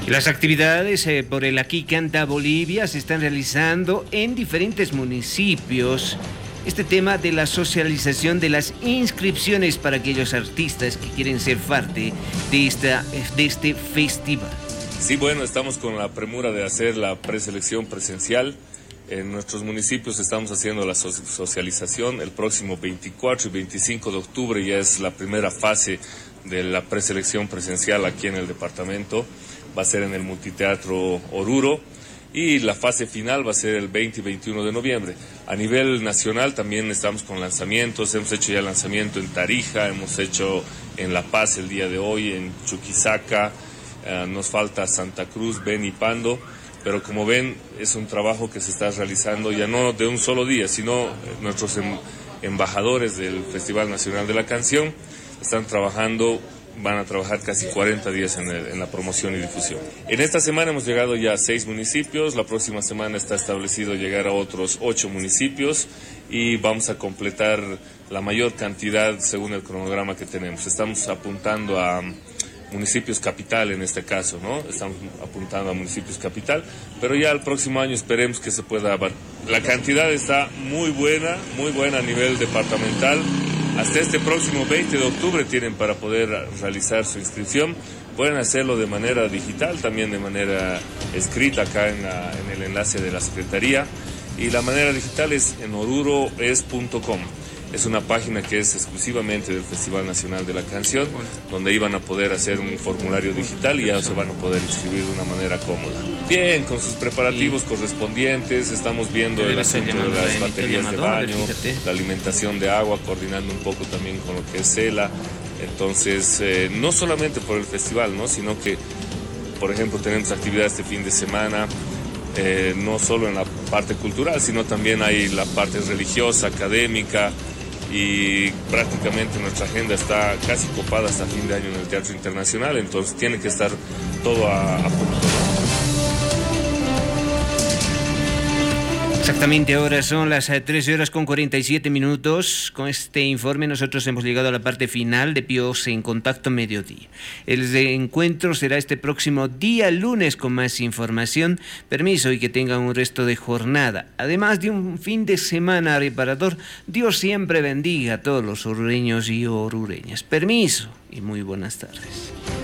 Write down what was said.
Las actividades por el Aquí Canta Bolivia se están realizando en diferentes municipios. Este tema de la socialización de las inscripciones para aquellos artistas que quieren ser parte de este festival. Sí, bueno, estamos con la premura de hacer la preselección presencial. En nuestros municipios estamos haciendo la socialización. El próximo 24 y 25 de octubre ya es la primera fase de la preselección presencial aquí en el departamento. Va a ser en el Multiteatro Oruro y la fase final va a ser el 20 y 21 de noviembre. A nivel nacional también estamos con lanzamientos. Hemos hecho ya lanzamiento en Tarija, hemos hecho en La Paz el día de hoy, en Chuquisaca, nos falta Santa Cruz, Beni y Pando. Pero como ven, es un trabajo que se está realizando ya no de un solo día, sino nuestros embajadores del Festival Nacional de la Canción están trabajando, van a trabajar casi 40 días en la promoción y difusión. En esta semana hemos llegado ya a 6 municipios, la próxima semana está establecido llegar a otros 8 municipios y vamos a completar la mayor cantidad según el cronograma que tenemos. Estamos apuntando a municipios capital en este caso, ¿no? Estamos apuntando a municipios capital, pero ya el próximo año esperemos que se pueda abarcar. La cantidad está muy buena a nivel departamental. Hasta este próximo 20 de octubre tienen para poder realizar su inscripción. Pueden hacerlo de manera digital, también de manera escrita acá en el enlace de la Secretaría. Y la manera digital es en oruroes.com. Es una página que es exclusivamente del Festival Nacional de la Canción, donde iban a poder hacer un formulario digital y ya se van a poder inscribir de una manera cómoda. Bien, con sus preparativos correspondientes, estamos viendo el asunto de las baterías de baño, la alimentación de agua, coordinando un poco también con lo que es CELA. Entonces, no solamente por el festival, ¿no? Sino que, por ejemplo, tenemos actividades este fin de semana, no solo en la parte cultural, sino también hay la parte religiosa, académica, y prácticamente nuestra agenda está casi copada hasta fin de año en el Teatro Internacional, entonces tiene que estar todo a punto. Exactamente, ahora son las 13:47. Con este informe nosotros hemos llegado a la parte final de Pios en Contacto Mediodía. El encuentro será este próximo día lunes con más información. Permiso y que tengan un resto de jornada. Además de un fin de semana reparador, Dios siempre bendiga a todos los orureños y orureñas. Permiso y muy buenas tardes.